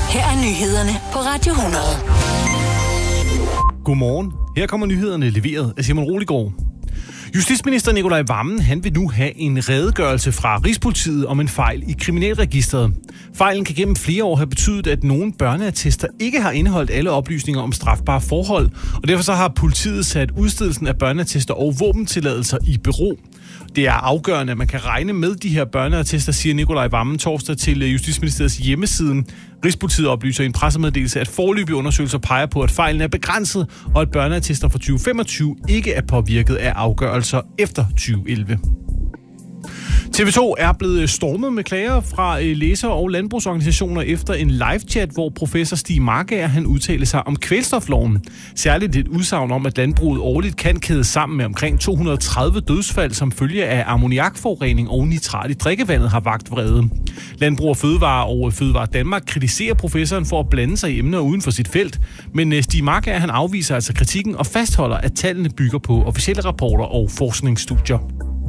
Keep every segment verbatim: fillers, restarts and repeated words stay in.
Her er nyhederne på Radio hundrede. Godmorgen. Her kommer nyhederne leveret af Simon Roligård. Justitsminister Nicolai Wammen han vil nu have en redegørelse fra Rigspolitiet om en fejl i kriminalregisteret. Fejlen kan gennem flere år have betydet, at nogle børneattester ikke har indeholdt alle oplysninger om strafbare forhold, og derfor så har politiet sat udstedelsen af børneattester og våbentilladelser i bero. Det er afgørende, at man kan regne med de her børneattester, siger Nicolai Wammen torsdag til Justitsministeriets hjemmeside. Rigspolitiet oplyser i en pressemeddelelse, at foreløbige undersøgelser peger på, at fejlen er begrænset, og at børneattester fra tyve femogtyve ikke er påvirket af afgørelser efter tyve elleve. T V to er blevet stormet med klager fra læser- og landbrugsorganisationer efter en live-chat, hvor professor Stig Markager han udtalte sig om kvælstofloven. Særligt et udsagn om, at landbruget årligt kan kædes sammen med omkring to hundrede og tredive dødsfald som følge af ammoniakforurening og nitrat i drikkevandet har vakt vrede. Landbrug og Fødevare og Fødevare Danmark kritiserer professoren for at blande sig i emner uden for sit felt, men Stig Markager han afviser altså kritikken og fastholder, at tallene bygger på officielle rapporter og forskningsstudier.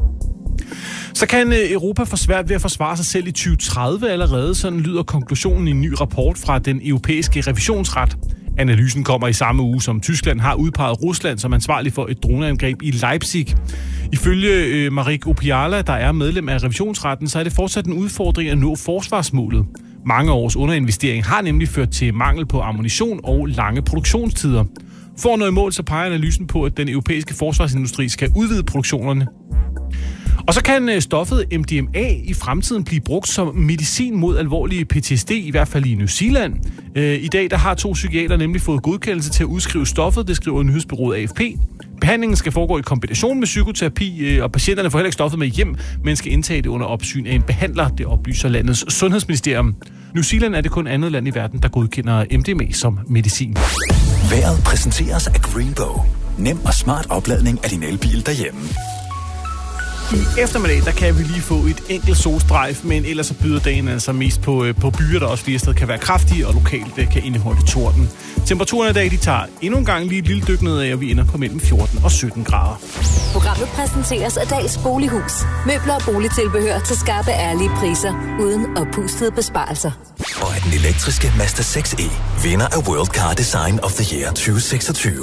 Så kan Europa få svært ved at forsvare sig selv i tyve tredive allerede, sådan lyder konklusionen i en ny rapport fra den europæiske revisionsret. Analysen kommer i samme uge, som Tyskland har udpeget Rusland som ansvarlig for et droneangreb i Leipzig. Ifølge øh, Marik Opiala, der er medlem af revisionsretten, så er det fortsat en udfordring at nå forsvarsmålet. Mange års underinvestering har nemlig ført til mangel på ammunition og lange produktionstider. For at nå i mål, så peger analysen på, at den europæiske forsvarsindustri skal udvide produktionerne. Og så kan stoffet M D M A i fremtiden blive brugt som medicin mod alvorlige P T S D, i hvert fald i New Zealand. I dag der har to psykiater nemlig fået godkendelse til at udskrive stoffet, det skriver nyhedsbureauet A F P. Behandlingen skal foregå i kombination med psykoterapi, og patienterne får heller ikke stoffet med hjem, men skal indtage det under opsyn af en behandler, det oplyser landets sundhedsministerium. New Zealand er det kun andet land i verden, der godkender M D M A som medicin. Vejret præsenteres af Greenbow. Nem og smart opladning af din elbil derhjemme. I eftermiddag, der kan vi lige få et enkelt solstrejf, men ellers så byder dagen altså mest på, på byer, der også flere steder kan være kraftige, og lokalt det kan indeholde torden. Temperaturen i dag, de tager endnu en gang lige et lille dyk nedad, og vi ender på mellem fjorten og sytten grader. Programmet præsenteres af Dags Bolighus. Møbler og boligtilbehør til skarpe, ærlige priser, uden oppustede besparelser. Og at den elektriske Mazda seks E vinder af World Car Design of the Year tyve seksogtyve.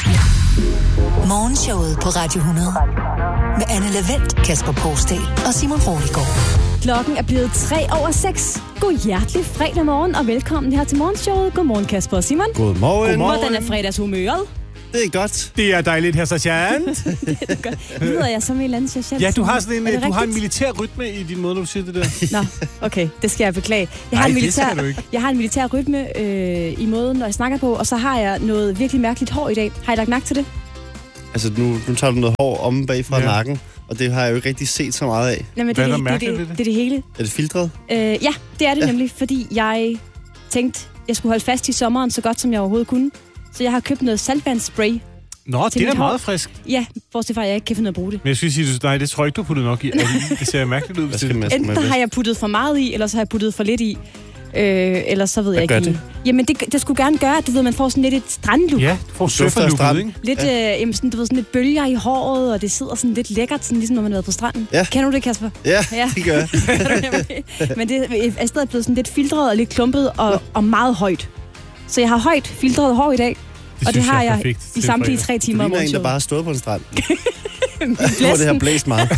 Morgenshowet på Radio hundrede. Med Anne Lavendt, Kasper Porsdal og Simon Roligård. Klokken er blevet tre over seks. God hjertelig fredag morgen, og velkommen her til morgenshowet. Godmorgen, Kasper og Simon. Godmorgen. Godmorgen. Hvordan er fredagshumøret? Det er godt. Det er dejligt her, sergeant. Det er godt. Lyder jeg som en eller anden sergeant? Ja, du har sådan en, du rigtigt? har en militær rytme i din måde, når du siger det der. Nå, okay, det skal jeg beklage. Jeg Nej, har en det militær, skal du ikke. Jeg har en militær rytme øh, i måden, når jeg snakker på, og så har jeg noget virkelig mærkeligt hår i dag. Har I lagt mærke til det? Altså, nu, nu tager du noget hår om bag fra Ja. nakken, og det har jeg jo ikke rigtig set så meget af. Jamen, det, Hvad er der det, det, mærkeligt det, ved det, det? det er det hele. Er det filtret? Øh, ja, det er det Ja. nemlig, fordi jeg tænkte, jeg skulle holde fast i sommeren så godt, som jeg overhovedet kunne. Så jeg har købt noget saltvandsspray. Nå, Til det er mit da hår. meget frisk. Ja, bortset fra, at jeg ikke kan finde ud af at bruge det. Men jeg skulle sige, at nej, det tror jeg ikke, du har puttet nok i. Det ser mærkeligt ud. Hvad Hvis skal det... man, Enten har jeg puttet for meget i, eller så har jeg puttet for lidt i. Øh, eller så ved Hvad jeg gør ikke. det? Jamen, det, det skulle gerne gøre, at du ved, man får sådan lidt et strandlook. Ja, du får Dufter af surferlooket, strand. ikke? Lidt, ja. øh, jamen, sådan, du ved, sådan lidt bølger i håret, og det sidder sådan lidt lækkert, sådan, ligesom når man har været på stranden. Ja. Kender du det, Kasper? Ja, Ja. det gør jeg. Men det er i stedet blevet sådan lidt filtret og lidt klumpet og, og meget højt. Så jeg har højt filtreret hår i dag, Det og det synes har jeg er jeg perfekt i til samtlige fredag. tre Du timer om ligner en, der morgenshowet. bare har stået på en strand. Hvor det har blæst meget.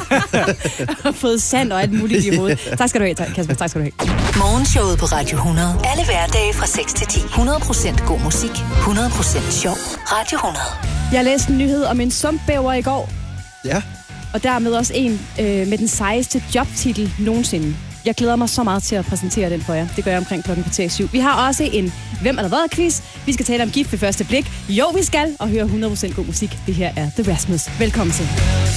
har fået sand og alt muligt i hovedet. Tak skal du have, tak, Kasper. Tak skal du have. Morgenshowet på Radio hundrede. Alle hverdage fra seks til ti. hundrede procent god musik. hundrede procent sjov. Radio hundrede. Jeg læste en nyhed om en sumpbæver i går, Ja. og dermed også en øh, med den sejeste jobtitel nogensinde. Jeg glæder mig så meget til at præsentere den for jer. Det gør jeg omkring klokken kvarter syv. Vi har også en Hvem eller hvad quiz. Vi skal tale om gift ved første blik. Jo, vi skal. Og høre hundrede procent god musik. Det her er The Rasmus. Velkommen til.